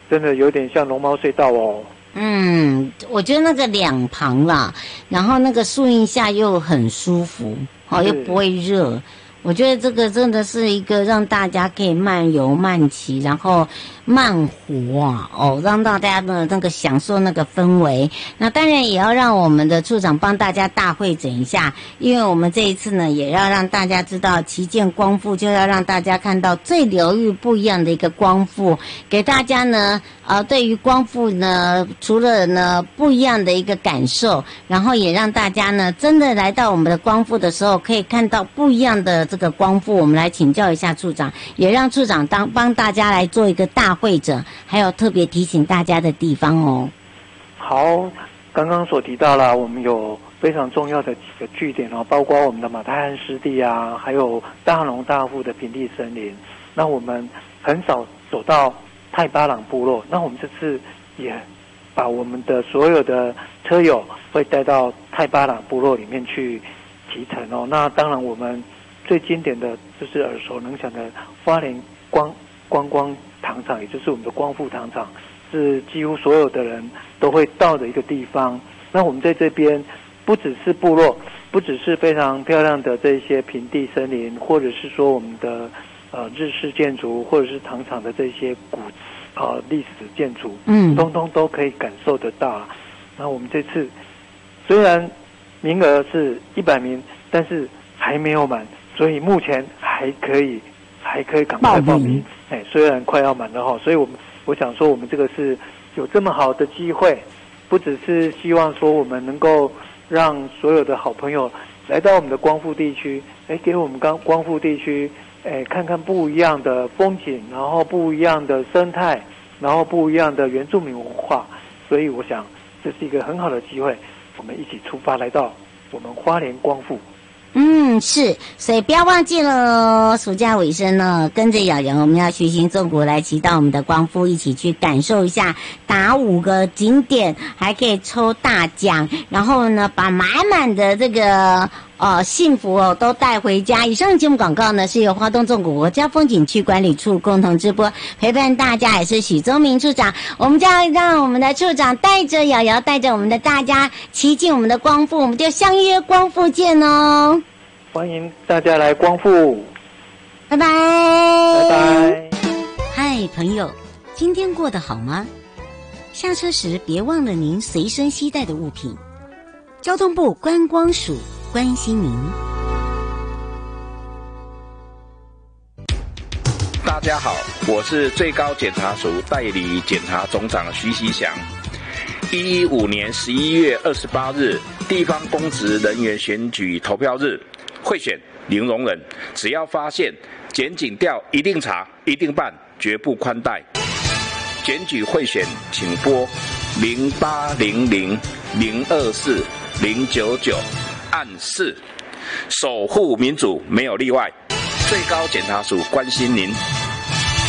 真的有点像龙猫隧道哦。 我觉得那个两旁啦，然后那个树荫下又很舒服，又不会热。我觉得这个真的是一个让大家可以慢游慢骑，然后慢活让大家的那个享受那个氛围。那当然也要让我们的处长帮大家大会诊一下，因为我们这一次呢，也要让大家知道旗舰光复，就要让大家看到最疗愈不一样的一个光复，给大家呢对于光复呢，除了呢不一样的一个感受，然后也让大家呢真的来到我们的光复的时候，可以看到不一样的这个光复。我们来请教一下处长，也让处长帮大家来做一个大会诊，还有特别提醒大家的地方哦。 好，刚刚所提到了，我们有非常重要的几个据点哦，包括我们的马太汉湿地啊，还有大龙大富的平地森林。那我们很少走到太巴朗部落，那我们这次也把我们的所有的车友会带到太巴朗部落里面去骑乘哦。那当然我们最经典的就是耳熟能详的花莲观光糖厂，也就是我们的光复糖厂，是几乎所有的人都会到的一个地方。那我们在这边不只是部落，不只是非常漂亮的这些平地森林，或者是说我们的日式建筑，或者是糖厂的这些历史建筑，通通都可以感受得到。那我们这次虽然名额是100名，但是还没有满，所以目前还可以赶快报名。虽然快要满了哈，所以我想说，我们这个是有这么好的机会，不只是希望说我们能够让所有的好朋友来到我们的光复地区，给我们光复地区看看不一样的风景，然后不一样的生态，然后不一样的原住民文化。所以我想这是一个很好的机会，我们一起出发来到我们花莲光复。 是，所以不要忘记了，暑假尾声呢，跟着瑶瑶，我们要学习中国来骑到我们的光复，一起去感受一下，打5个景点，还可以抽大奖，然后呢，把满满的这个幸福都带回家。以上节目广告呢，是由花东纵谷国家风景区管理处共同直播，陪伴大家也是许宗明处长。我们就要让我们的处长带着瑶瑶，带着我们的大家骑进我们的光复，我们就相约光复见哦。 欢迎大家来光复， 拜拜， 拜拜。 嗨，朋友，今天过得好吗？下车时别忘了您随身携带的物品。交通部观光署关心您。 大家好，我是最高检察署代理检察总长徐锡祥。115年11月28日，地方公职人员选举投票日。贿选零容忍，只要发现检警调一定查一定办，绝不宽待。检举贿选请拨0800-024-099按4，守护民主没有例外。最高检察署关心您。